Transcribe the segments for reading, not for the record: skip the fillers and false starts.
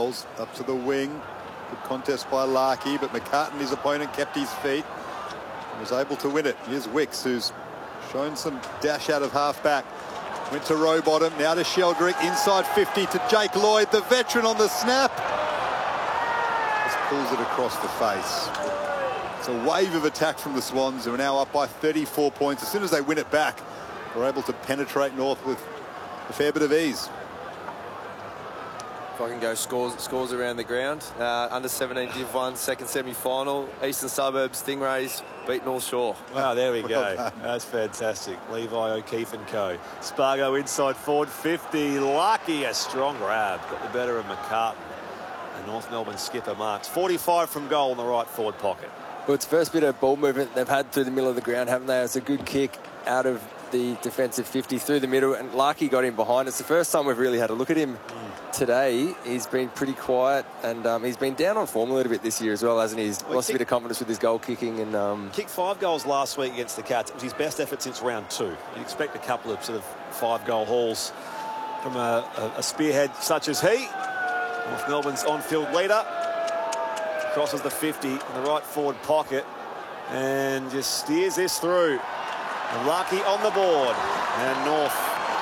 Bowls up to the wing. Good contest by Larkey, but McCartan, his opponent, kept his feet and was able to win it. Here's Wicks, who's shown some dash out of half-back. Went to Rowbottom, now to Sheldrick, inside 50 to Jake Lloyd, the veteran on the snap. Just pulls it across the face. It's a wave of attack from the Swans, who are now up by 34 points. As soon as they win it back, they're able to penetrate North with a fair bit of ease. If I can go scores around the ground. Under 17 Div 1, second semi-final. Eastern Suburbs, Stingrays beat North Shore. Wow, there we go. That's fantastic. Levi O'Keefe and co. Spargo inside forward, 50. Lucky, a strong grab. Got the better of McCartan. And North Melbourne skipper marks 45 from goal in the right forward pocket. Well, it's the first bit of ball movement they've had through the middle of the ground, haven't they? It's a good kick out of the defensive 50 through the middle, and Larkey got in behind. It's the first time we've really had a look at him today. He's been pretty quiet, and he's been down on form a little bit this year as well, hasn't he? He's lost a bit of confidence with his goal kicking. And kicked 5 goals last week against the Cats. It was his best effort since round 2. You'd expect a couple of sort of 5-goal hauls from a spearhead such as he. North Melbourne's on-field leader. Crosses the 50 in the right forward pocket and just steers this through. And Larkey on the board, and North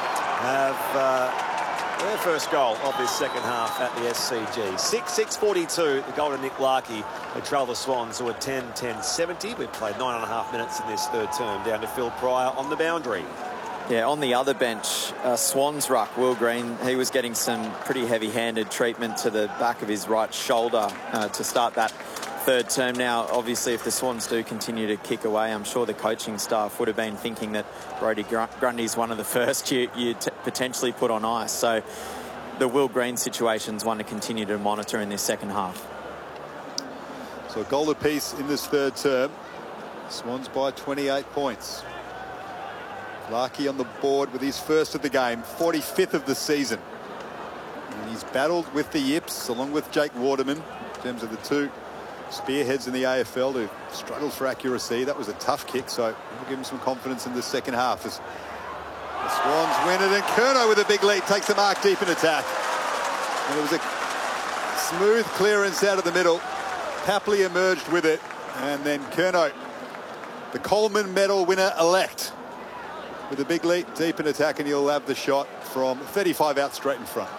have their first goal of this second half at the SCG. 6:42, the goal to Nick Larkey. They trail the Swans, who are 10-10-70. We've played 9.5 minutes in this third term. Down to Phil Pryor on the boundary. Yeah, on the other bench, Swans ruck, Will Green, he was getting some pretty heavy-handed treatment to the back of his right shoulder to start that third term. Now, obviously, if the Swans do continue to kick away, I'm sure the coaching staff would have been thinking that Brodie Grundy's one of the first you'd potentially put on ice. So the Will Green situation's one to continue to monitor in this second half. So a goal apiece in this third term. Swans by 28 points. Larkey on the board with his first of the game, 45th of the season. And he's battled with the Yips along with Jake Waterman in terms of the two spearheads in the AFL who struggled for accuracy. That was a tough kick, so we'll give him some confidence in the second half as the Swans win it, and Curnow with a big lead takes the mark deep in attack. And it was a smooth clearance out of the middle. Papley emerged with it, and then Curnow, the Coleman Medal winner-elect, with a big lead deep in attack, and he'll have the shot from 35 out straight in front.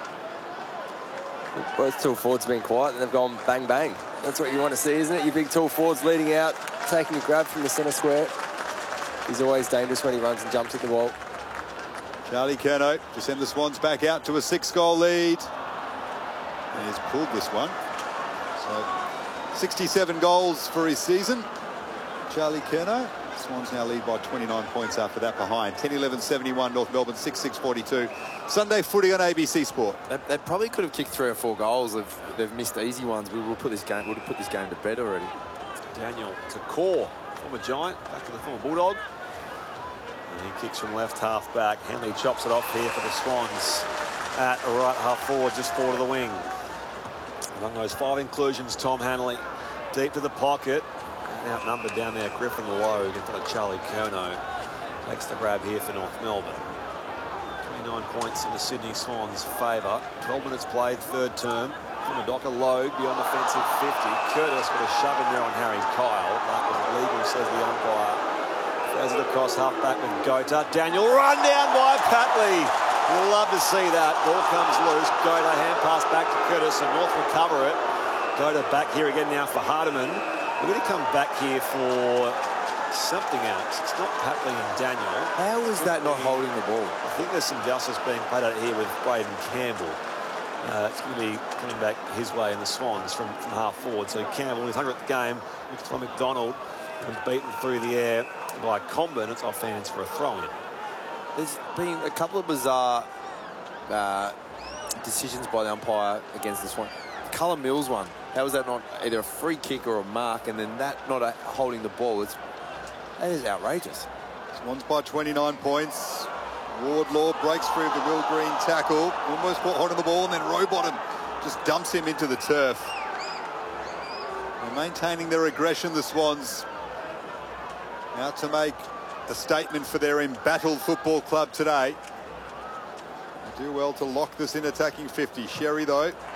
both tall forwards have been quiet and they've gone bang bang. That's what you want to see, isn't it? Your big tall forwards leading out, taking a grab from the centre square. He's always dangerous when he runs and jumps at the wall. Charlie Curnow to send the Swans back out to a 6-goal lead. And he's pulled this one. So 67 goals for his season. Charlie Curnow. Swans now lead by 29 points after that behind. 10-11-71 North Melbourne, 6-6-42. Sunday footy on ABC Sport. They probably could have kicked 3 or 4 goals if they've missed easy ones. We will put this game. Would have put this game to bed already. Daniel to Core, former Giant, back to the former Bulldog. And he kicks from left half back. Henley chops it off here for the Swans at right half forward, just forward of the wing. Among those 5 inclusions, Tom Hanley deep to the pocket. Outnumbered down there, Griffin Logue in front of Charlie Curnow. Takes the grab here for North Melbourne. 29 points in the Sydney Swans' favour. 12 minutes played, third term. From Madoka Logue beyond offensive 50. Curtis got a shove in there on Harry Kyle. That was illegal, says the umpire. Throws it across half back with Gota. Daniel run down by Patley. You'll love to see that. Ball comes loose. Gota hand pass back to Curtis and North recover it. Gota back here again now for Hardiman. We're going to come back here for something else. It's not Patley and Daniel. How is that not holding the ball? I think there's some justice being played out here with Braden Campbell. It's going to be coming back his way in the Swans from half forward. So Campbell, his 100th game, next to McDonald, was beaten through the air by Comben. It's off hands for a throw-in. There's been a couple of bizarre decisions by the umpire against this one. Cullen Mills one. How was that not either a free kick or a mark, and then that not holding the ball? That is outrageous. Swans by 29 points. Wardlaw breaks through the Will Green tackle. Almost put hold of the ball, and then Rowbottom just dumps him into the turf. They're maintaining their aggression, the Swans. Out to make a statement for their embattled football club today. They do well to lock this in attacking 50. Sherry, though,